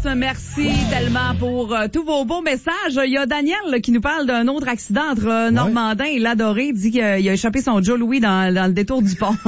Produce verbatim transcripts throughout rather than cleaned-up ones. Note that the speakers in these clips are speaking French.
Merci tellement pour euh, tous vos beaux messages. Il y a Daniel là, qui nous parle d'un autre accident entre euh, Normandin ouais. et Ladoré. Il dit qu'il a échappé son Joe Louis dans, dans le détour du pont.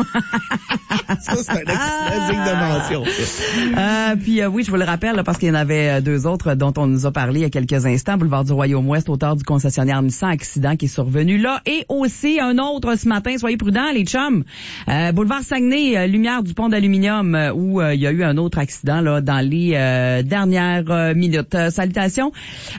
Ça, c'est un accident digne de mention. Euh, puis euh, oui, je vous le rappelle là, parce qu'il y en avait deux autres dont on nous a parlé il y a quelques instants. Boulevard du Royaume-Ouest, hauteur du concessionnaire Nissan, accident qui est survenu là. Et aussi un autre ce matin, soyez prudents les chums. Euh, boulevard Saguenay, euh, lumière du pont d'aluminium euh, où euh, il y a eu un autre accident là dans les euh, dernières euh, minutes. Euh, salutations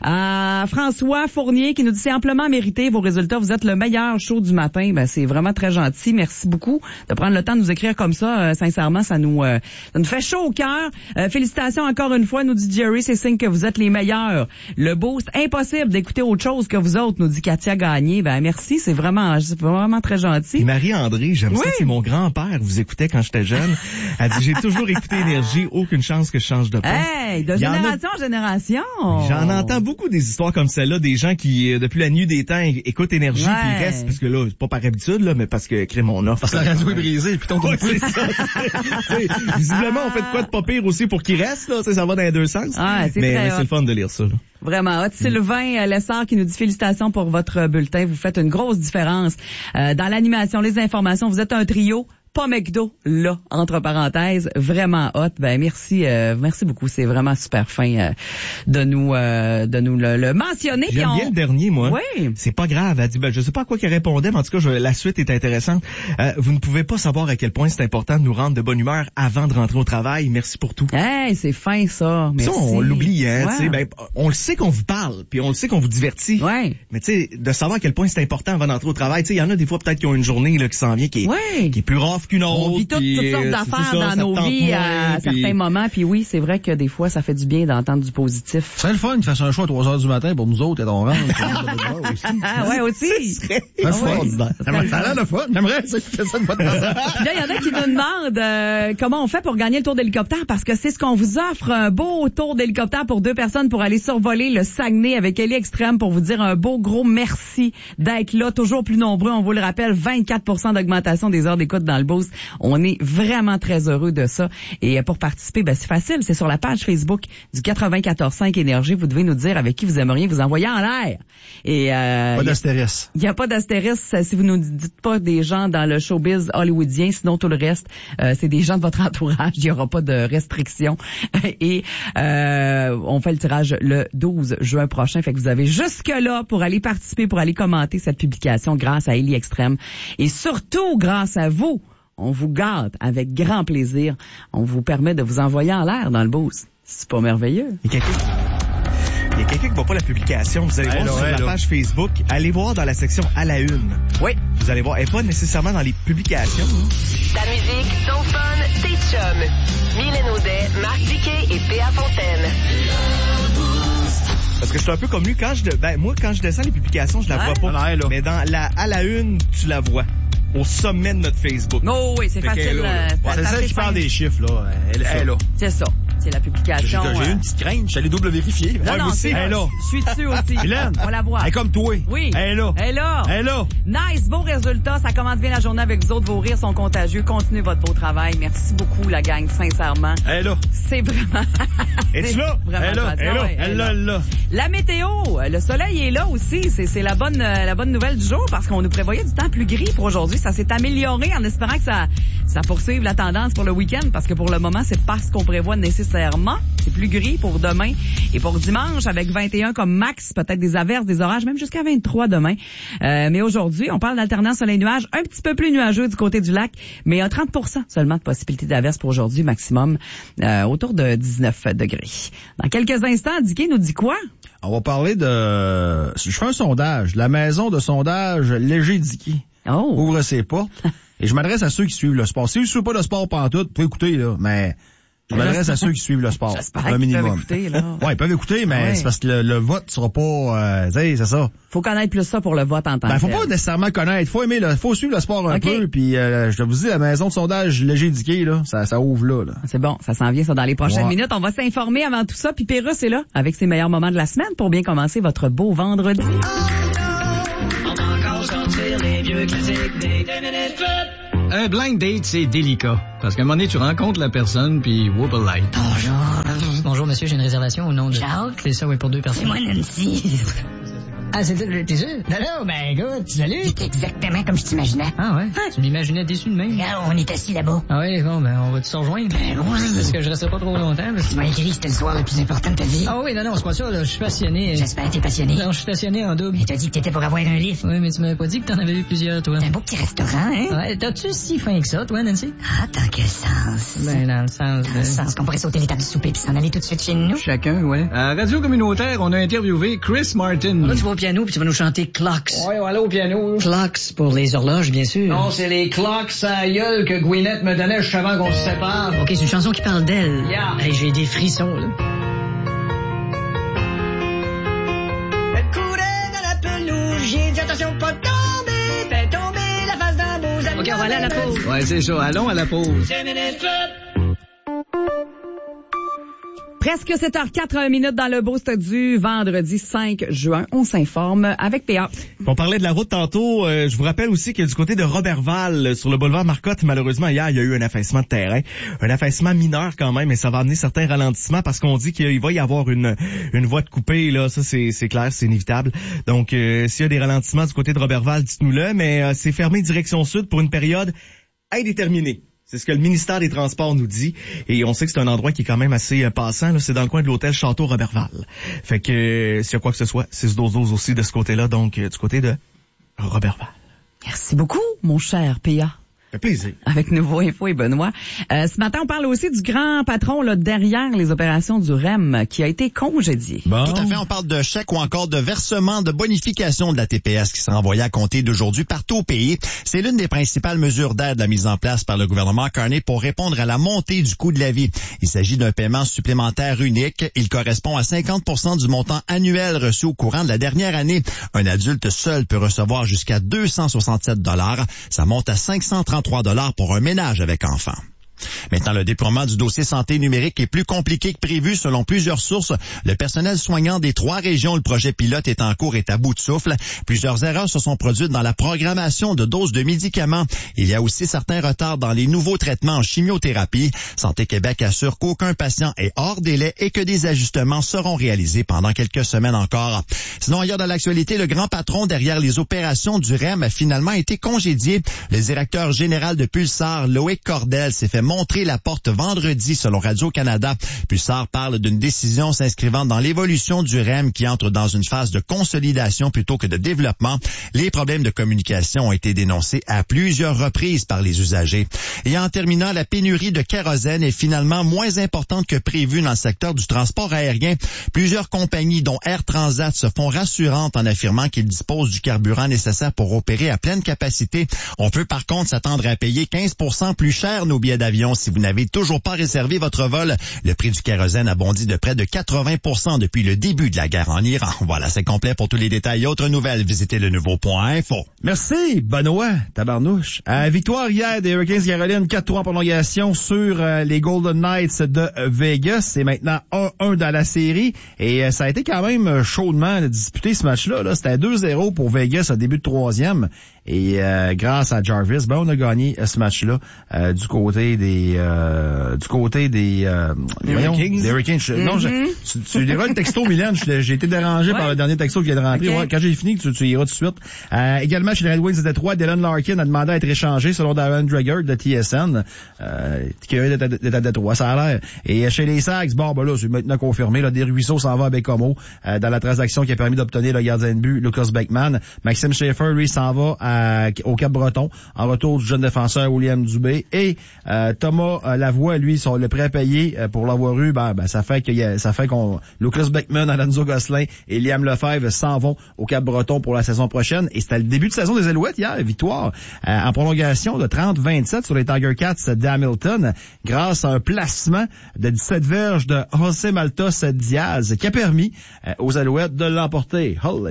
à François Fournier qui nous dit c'est amplement mérité vos résultats. Vous êtes le meilleur show du matin. Ben c'est vraiment très gentil. Merci beaucoup de prendre le temps de nous écrire comme ça. Euh, sincèrement, ça nous euh, ça nous fait chaud au cœur. Euh, félicitations encore une fois, nous dit Jerry. C'est signe que vous êtes les meilleurs. Le boost, impossible d'écouter autre chose que vous autres, nous dit Katia Gagné. Ben merci, c'est vraiment c'est vraiment très gentil. Et Marie-André, j'aime oui. ça, c'est mon grand-père vous écoutait quand j'étais jeune. Elle dit j'ai toujours écouté Énergie, aucune chance que je change de poste. Hey, de génération en génération. J'en entends beaucoup des histoires comme celle-là, des gens qui, depuis la nuit des temps, écoutent Énergie ouais. puis ils restent, parce que là, c'est pas par habitude, là, mais parce que crée mon offre. Parce que la radio est brisée, puis ton ouais, c'est ça. Visiblement, on fait de quoi de pas pire aussi pour qu'ils restent, là, ça va dans les deux sens. Ah, c'est mais, très mais c'est le fun de lire ça, là. Vraiment hot. Mm. Sylvain Lessard qui nous dit félicitations pour votre bulletin. Vous faites une grosse différence euh, dans l'animation, les informations. Vous êtes un trio. Pas McDo, là, entre parenthèses, vraiment hot. Ben merci, euh, merci beaucoup. C'est vraiment super fin euh, de nous euh, de nous le, le mentionner. J'aime on... bien le dernier, moi. Oui. C'est pas grave. Elle dit, ben je sais pas à quoi qu'elle répondait, mais en tout cas, je, la suite est intéressante. Euh, vous ne pouvez pas savoir à quel point c'est important de nous rendre de bonne humeur avant de rentrer au travail. Merci pour tout. Hey, c'est fin ça. Merci. Ça, on l'oublie, hein. Ouais. Tu sais, ben on le sait qu'on vous parle, puis on le sait qu'on vous divertit. Ouais. Mais tu sais, de savoir à quel point c'est important avant d'entrer au travail. Tu sais, il y en a des fois peut-être qui ont une journée là qui s'en vient qui est ouais. qui est plus rough qu'une autre. On vit toutes, toutes sortes d'affaires dans nos vies moins, à puis... certains moments. Puis oui, c'est vrai que des fois, ça fait du bien d'entendre du positif. C'est le fun de faire un choix à trois heures du matin pour nous autres et on rentre. Ah ouais, aussi. C'est le fun. Ça a l'air de fun. J'aimerais ça que ça une fois de temps. Puis là, il y en a qui nous demandent euh, comment on fait pour gagner le tour d'hélicoptère parce que c'est ce qu'on vous offre, un beau tour d'hélicoptère pour deux personnes pour aller survoler le Saguenay avec Élie Extrême pour vous dire un beau gros merci d'être là. Toujours plus nombreux, on vous le rappelle, vingt-quatre pour cent d'augmentation des heures d'écoute dans le boost. On est vraiment très heureux de ça. Et pour participer, ben c'est facile, c'est sur la page Facebook du quatre-vingt-quatorze cinq Énergie. Vous devez nous dire avec qui vous aimeriez vous envoyer en l'air. Et euh, pas d'astérisque. Il n'y a pas d'astérisque si vous nous dites pas des gens dans le showbiz hollywoodien, sinon tout le reste, euh, c'est des gens de votre entourage. Il n'y aura pas de restrictions. Et euh, on fait le tirage le douze juin prochain. Fait que vous avez jusque-là pour aller participer, pour aller commenter cette publication grâce à Élie Extrême. Et surtout grâce à vous. On vous gâte avec grand plaisir. On vous permet de vous envoyer en l'air dans le boost. C'est pas merveilleux? Il y a quelqu'un, il y a quelqu'un qui voit pas la publication. Vous allez hey, voir là, sur la page Facebook. Allez voir dans la section à la une. Oui. Vous allez voir. Elle n'est pas nécessairement dans les publications. Ta musique, ton fun, tes chums. Mylène Audet, Marc Diquet et P A Fontaine. Parce que je suis un peu comme lui. Quand je, ben, moi, quand je descends les publications, je la ouais. vois pas. Là, là. Mais dans la à la une, tu la vois. Au sommet de notre Facebook. Oh oui, c'est facile. Là, là. Euh, c'est celle qui parle des chiffres, là. Elle, elle est là. C'est ça. C'est la publication. J'ai, j'ai eu une petite crainte. Je suis allé double vérifier. Non, ouais, non, aussi. c'est elle est là. Je suis dessus aussi. Mylène. On la voit. Elle est comme toi. Oui. Elle est là. Elle est là. Elle est là. Nice, beau résultat. Ça commence bien la journée avec vous autres. Vos rires sont contagieux. Continuez votre beau travail. Merci beaucoup, la gang, sincèrement. Elle est là. C'est vraiment... Es-tu là? Elle est là. Elle est là. Elle est là. Elle est là. La météo. Le soleil est là aussi. C'est, c'est la bonne, la bonne nouvelle du jour parce qu'on nous prévoyait du temps plus gris pour aujourd'hui. Ça s'est amélioré en espérant que ça, ça poursuive la tendance pour le week-end parce que pour le moment, c'est pas ce qu'on prévoit nécessairement. C'est plus gris pour demain et pour dimanche avec vingt et un comme max, peut-être des averses, des orages, même jusqu'à vingt-trois demain. Euh, mais aujourd'hui, on parle d'alternance soleil-nuage, un petit peu plus nuageux du côté du lac, mais à trente pour cent seulement de possibilité d'averses pour aujourd'hui, maximum euh, autour de dix-neuf degrés. Dans quelques instants, Dicky nous dit quoi? On va parler de... Je fais un sondage. La maison de sondage Léger Dicky. Oh. Ouvre ses portes. Et je m'adresse à ceux qui suivent le sport. Si vous ne suivez pas le sport pantoute, vous pouvez écouter, là, mais... Je m'adresse à ceux qui suivent le sport. J'espère un qu'ils minimum. peuvent écouter, là. Ouais, ils peuvent écouter, mais ouais. C'est parce que le, le vote sera pas, euh, tu sais, c'est ça. Faut connaître plus ça pour le vote en tant que Ben, faut tel. pas nécessairement connaître. Faut aimer le, faut suivre le sport un okay. peu, puis euh, je vous dis, la maison de sondage Léger Dicky, là, ça, ça ouvre là, là. C'est bon, ça s'en vient, ça, dans les prochaines ouais. minutes. On va s'informer avant tout ça, puis Pérusse est là, avec ses meilleurs moments de la semaine pour bien commencer votre beau vendredi. On va encore sortir les vieux classiques des deux minutes. Un blind date, c'est délicat. Parce qu'à un moment donné, tu rencontres la personne, puis whoop a light. Bonjour. Bonjour, monsieur, j'ai une réservation au nom de... Jacques? C'est ça, oui, pour deux personnes. C'est moi, Nancy. Ah, c'est t'es sûr? Non, non, ben écoute, salut. C'est exactement comme je t'imaginais. Ah ouais? Ah, tu m'imaginais déçu de même. Regarde, on est assis là-bas. Ah oui, bon, ben on va se rejoindre. Ben oui. Parce que je resterai pas trop longtemps. Parce que... Tu m'as écrit, c'était le soir le plus important de ta vie. Ah oui, non, non, c'est pas ça, là, je suis passionné. J'espère que t'es passionné. Non, je suis stationné en double. Mais t'as dit que t'étais pour avoir un lift. Oui, mais tu m'avais pas dit que t'en avais eu plusieurs, toi. C'est un beau petit restaurant, hein? Ouais, t'as-tu si faim que ça, toi, Nancy? Ah, dans quel sens? Ben, dans le sens Dans de... le sens qu'on pourrait sauter l'étape du souper puis s'en aller tout de suite chez nous. Chacun, ouais. À Radio Communautaire, on a interviewé Chris Martin. Là, tu vas au piano puis tu vas nous chanter Clocks. Ouais, on va aller au piano. Clocks pour les horloges, bien sûr. Non, c'est les clocks à gueule que Gwyneth me donnait juste avant qu'on se sépare. OK, c'est une chanson qui parle d'elle. Yeah. Hey, j'ai des frissons, là. Elle courait dans la pelouse, j'ai dit attention, pas tomber, fais tomber la face d'un beau ami. OK, on va aller à la pause. Ouais, c'est ça. Allons à la pause. Presque sept heures quatre minutes dans le boost du vendredi cinq juin. On s'informe avec P A. On parlait de la route tantôt. Euh, je vous rappelle aussi que du côté de Roberval, sur le boulevard Marcotte, malheureusement, hier, il y a eu un affaissement de terrain. Un affaissement mineur quand même, mais ça va amener certains ralentissements parce qu'on dit qu'il va y avoir une une voie de coupée. Là, ça, c'est, c'est clair, c'est inévitable. Donc, euh, s'il y a des ralentissements du côté de Roberval, dites-nous-le. Mais euh, c'est fermé direction sud pour une période indéterminée. C'est ce que le ministère des Transports nous dit. Et on sait que c'est un endroit qui est quand même assez euh, passant. Là. C'est dans le coin de l'hôtel Château Roberval. Fait que euh, s'il y a quoi que ce soit, six douze douze aussi de ce côté-là. Donc, euh, du côté de Roberval. Merci beaucoup, mon cher P A. Ça fait plaisir. Avec Nouveau Info et Benoît. Euh, ce matin, on parle aussi du grand patron là, derrière les opérations du R E M qui a été congédié. Bon. Tout à fait, on parle de chèques ou encore de versement de bonification de la T P S qui sera envoyée à compter d'aujourd'hui partout au pays. C'est l'une des principales mesures d'aide mise en place par le gouvernement Carney pour répondre à la montée du coût de la vie. Il s'agit d'un paiement supplémentaire unique. Il correspond à cinquante pour cent du montant annuel reçu au courant de la dernière année. Un adulte seul peut recevoir jusqu'à deux cent soixante-sept dollars. Ça monte à cinq cent trente-trois dollars pour un ménage avec enfant. Maintenant, le déploiement du dossier santé numérique est plus compliqué que prévu selon plusieurs sources. Le personnel soignant des trois régions où le projet pilote est en cours est à bout de souffle. Plusieurs erreurs se sont produites dans la programmation de doses de médicaments. Il y a aussi certains retards dans les nouveaux traitements en chimiothérapie. Santé Québec assure qu'aucun patient est hors délai et que des ajustements seront réalisés pendant quelques semaines encore. Sinon, ailleurs dans l'actualité, le grand patron derrière les opérations du R E M a finalement été congédié. Le directeur général de Pulsar, Loïc Cordel, s'est fait montrer la porte vendredi selon Radio-Canada. Pulsar parle d'une décision s'inscrivant dans l'évolution du R E M qui entre dans une phase de consolidation plutôt que de développement. Les problèmes de communication ont été dénoncés à plusieurs reprises par les usagers. Et en terminant, la pénurie de kérosène est finalement moins importante que prévu dans le secteur du transport aérien. Plusieurs compagnies, dont Air Transat, se font rassurantes en affirmant qu'ils disposent du carburant nécessaire pour opérer à pleine capacité. On peut par contre s'attendre à payer quinze pour cent plus cher nos billets d'avion si vous n'avez toujours pas réservé votre vol. Le prix du kérosène a bondi de près de quatre-vingts pour cent depuis le début de la guerre en Iran. Voilà, c'est complet pour tous les détails et autres nouvelles. Visitez le nouveau point info. Merci, Benoît, tabarnouche. Euh, victoire hier des Hurricanes Caroline, quatre trois en prolongation sur euh, les Golden Knights de Vegas. C'est maintenant un un dans la série. Et euh, ça a été quand même chaudement disputé ce match-là. Là. C'était deux zéro pour Vegas au début de troisième. Et euh, grâce à Jarvis, ben on a gagné euh, ce match-là euh, du côté des euh, du côté des euh, les Hurricanes. Des Hurricanes. Mm-hmm. Non, je, tu, tu liras le texto, Mylène. J'ai été dérangé ouais. par le dernier texto qui vient de rentrer. Okay. Ouais, quand j'ai fini, tu, tu iras tout de suite. Euh, également chez les Red Wings de Détroit, Dylan Larkin a demandé à être échangé selon Darren Dreger de T S N, euh, qui a d'être à Détroit, ça a l'air. Et chez les Sags, bon ben là, c'est maintenant confirmé. Là, Desruisseaux s'en va à Bécomo euh, dans la transaction qui a permis d'obtenir le gardien de but Lucas Beckman. Maxime Schaefer, lui, s'en va à, au Cap-Breton en retour du jeune défenseur William Dubé. Et euh, Thomas euh, Lavoie, lui, sont le prêt payé euh, pour l'avoir eu. Ben, ben ça fait que y a, ça fait qu'on Lucas Beckman, Alonso Gosselin et Liam Lefebvre s'en vont au Cap-Breton pour la saison prochaine. Et c'était le début de saison des Alouettes hier, victoire euh, en prolongation de trente vingt-sept sur les Tiger Cats d'Hamilton grâce à un placement de dix-sept verges de José Maltos Diaz qui a permis euh, aux Alouettes de l'emporter. Holy!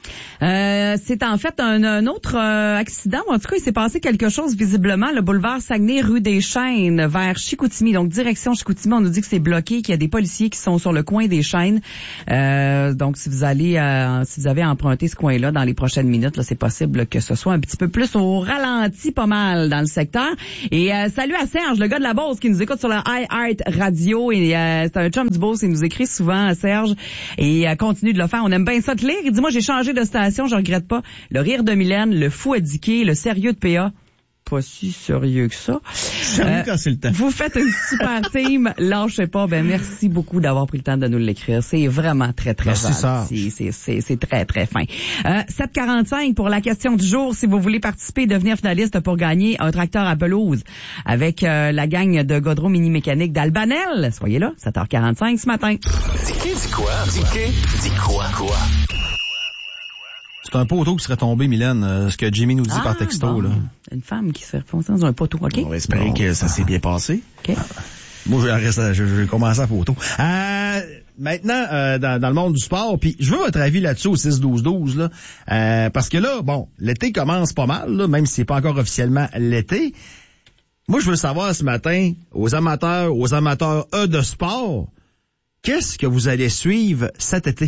Euh, c'est en fait un, un autre euh, accident. En tout cas, il s'est passé quelque chose visiblement. Le boulevard Saguenay, rue des Chênes, vers Chicoutimi. Donc, direction Chicoutimi, on nous dit que c'est bloqué, qu'il y a des policiers qui sont sur le coin des Chênes. Euh, donc, si vous allez, euh, si vous avez emprunté ce coin-là dans les prochaines minutes, là, c'est possible que ce soit un petit peu plus au ralenti, pas mal dans le secteur. Et euh, salut à Serge, le gars de la Beauce qui nous écoute sur la iHeart Radio. Et euh, c'est un chum du Beauce, il nous écrit souvent, Serge, et euh, continue de le faire. On aime bien ça te lire. Il dit, moi, j'ai changé de station, je regrette pas. Le rire de Mylène, le fou à Dicky, le sérieux de P A. Pas si sérieux que ça. Sérieux euh, quand c'est le temps. Vous faites une super team. Lâchez pas. Ben, merci beaucoup d'avoir pris le temps de nous l'écrire. C'est vraiment très, très merci ça. C'est, c'est, c'est, c'est très, très fin. Euh, sept quarante-cinq pour la question du jour. Si vous voulez participer et devenir finaliste pour gagner un tracteur à pelouse avec euh, la gang de Godreau Mini Mécanique d'Albanel. Soyez là, sept heures quarante-cinq ce matin. Dis dit quoi? Dis dit quoi? Quoi? C'est un poteau qui serait tombé, Mylène, euh, ce que Jimmy nous dit ah, par texto. Bon. Là. Une femme qui s'est refoncée dans un poteau, OK? On va espérer bon, que ça s'est bien passé. OK. Moi, je vais, rester, je, je vais commencer à poteau. Euh, maintenant, euh, dans, dans le monde du sport, puis je veux votre avis là-dessus au six douze douze, là, euh, parce que là, bon, l'été commence pas mal, là, même si c'est pas encore officiellement l'été. Moi, je veux savoir ce matin, aux amateurs, aux amateurs E de sport, qu'est-ce que vous allez suivre cet été?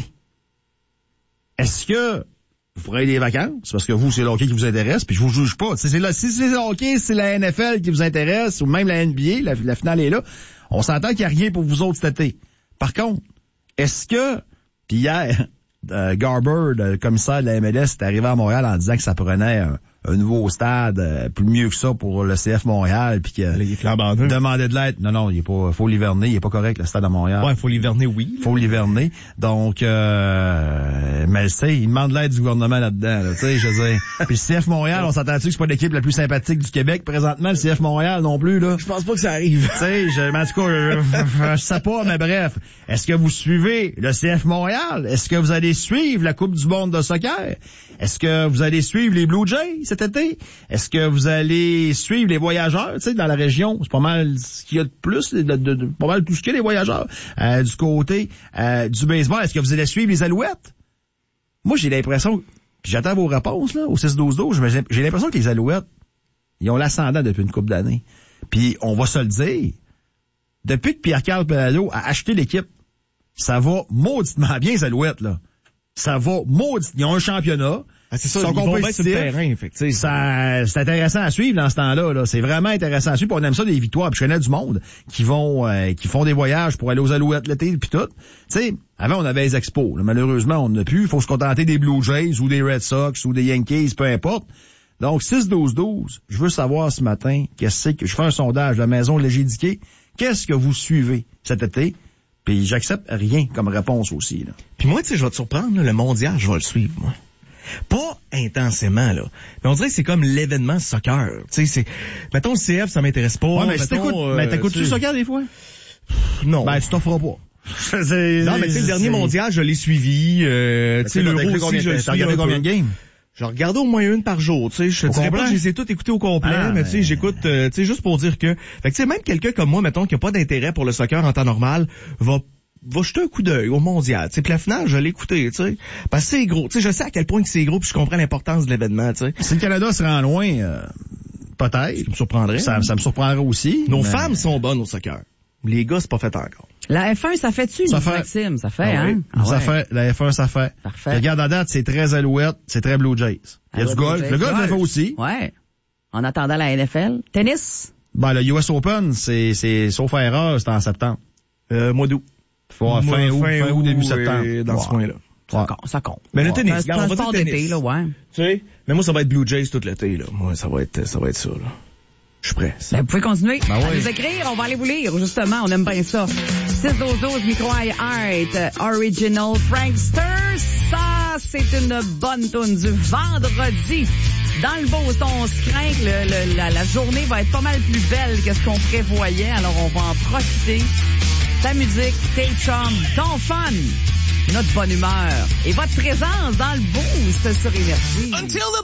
Est-ce que vous ferez des vacances, parce que vous, c'est le hockey qui vous intéresse, puis je vous juge pas. C'est là, si c'est le hockey, c'est la N F L qui vous intéresse, ou même la N B A, la, la finale est là, on s'entend qu'il n'y a rien pour vous autres cet été. Par contre, est-ce que, puis hier, euh, Garber, le commissaire de la M L S, est arrivé à Montréal en disant que ça prenait un, un nouveau stade, euh, plus mieux que ça pour le C F Montréal, puis qu'il demandait de l'aide. Non, non, il est pas, faut l'hiverner, il est pas correct, le stade à Montréal. Ouais, faut l'hiverner, oui. Faut l'hiverner. Donc, euh, mais tu sais, il demande de l'aide du gouvernement là-dedans, là, tu sais, je veux dire. Puis le C F Montréal, on s'entend-tu que c'est pas l'équipe la plus sympathique du Québec présentement, le C F Montréal non plus, là? Je pense pas que ça arrive. Tu sais, je, mais en tout cas, je, je sais pas, mais bref. Est-ce que vous suivez le C F Montréal? Est-ce que vous allez suivre la Coupe du monde de soccer? Est-ce que vous allez suivre les Blue Jays cet été? Est-ce que vous allez suivre les voyageurs, tu sais, dans la région? C'est pas mal ce qu'il y a de plus, de, de, de, pas mal tout ce qu'il y a les voyageurs. Euh, du côté euh, du baseball, est-ce que vous allez suivre les Alouettes? Moi, j'ai l'impression, puis j'attends vos réponses là, au six douze douze, mais j'ai, j'ai l'impression que les Alouettes, ils ont l'ascendant depuis une couple d'années. Puis on va se le dire, depuis que Pierre-Carl Pellado a acheté l'équipe, ça va mauditement bien, les Alouettes, là. Ça va maudit. Ils ont un championnat. Ah, c'est ça, ils vont bien sur le terrain, effectivement. Ça, c'est intéressant à suivre dans ce temps-là, là. C'est vraiment intéressant à suivre. Puis on aime ça des victoires. Puis je connais du monde qui vont, euh, qui font des voyages pour aller aux Alouettes l'été puis tout. Tu sais, avant on avait les expos. Là. Malheureusement, on n'a plus. Il faut se contenter des Blue Jays ou des Red Sox ou des Yankees, peu importe. Donc, six douze douze, je veux savoir ce matin, qu'est-ce que je fais un sondage de la maison Léger-Diquet. Qu'est-ce que vous suivez cet été? Puis j'accepte rien comme réponse aussi, là. Puis moi, tu sais, je vais te surprendre, là, le mondial, je vais le suivre, moi. Pas intensément, là. Mais on dirait que c'est comme l'événement soccer. Tu sais, c'est, mettons, le C F, ça m'intéresse pas. Ouais, mais mettons, si t'écoutes, euh, mais t'écoutes-tu le soccer des fois? Non. Ben, tu t'en feras pas. c'est, non, mais tu sais, le dernier mondial, je l'ai suivi, euh, tu sais, l'Euro aussi, je le suis. T'as regardé combien de games? Je regardais au moins une par jour, tu sais, je te dirais pas que je les ai toutes écoutées au complet, ah, mais tu sais, j'écoute, euh, tu sais, juste pour dire que, fait que tu sais, même quelqu'un comme moi, mettons, qui a pas d'intérêt pour le soccer en temps normal, va va jeter un coup d'œil au mondial, tu sais, puis la finale, je l'ai écouté, tu sais, parce que c'est gros, tu sais, je sais à quel point que c'est gros, puis je comprends l'importance de l'événement, tu sais. Si le Canada se rend loin, euh, peut-être. Ça me surprendrait. Ça, ça me surprendrait aussi. Nos mais... femmes sont bonnes au soccer. Les gars, c'est pas fait encore. La F un, ça fait-tu, ça fait... Maxime? Ça fait, ah, hein? Oui. Ah, ça ouais. fait. La F un, ça fait. Parfait. Regarde à date, c'est très Alouette, c'est très Blue Jays. Il y a ah, du golf. Le golf, le fait aussi. Ouais. En attendant la N F L. Tennis? Ben, le U S Open, c'est, c'est, sauf erreur, c'est en septembre. Euh, mois d'août. Faut fin, fin août, fin août, début septembre. Dans wow. ce coin-là. Ça ouais. compte, ça compte. Mais le ouais. tennis, c'est un sport d'été, là, ouais. Tu sais, mais moi, ça va être Blue Jays tout l'été, là. Moi, ça va être, ça va être ça, là. Je suis prêt. Ben, vous pouvez continuer ben à ouais. nous écrire. On va aller vous lire, justement. On aime bien ça. six douze douze, micro iHeart, Original Prankster. Ça, c'est une bonne toune du vendredi. Dans le beau son, on se craint que le, le, la, la journée va être pas mal plus belle que ce qu'on prévoyait. Alors, on va en profiter. Ta musique, tes chums, ton fun, notre bonne humeur et votre présence dans le boost sur Énergie. Until the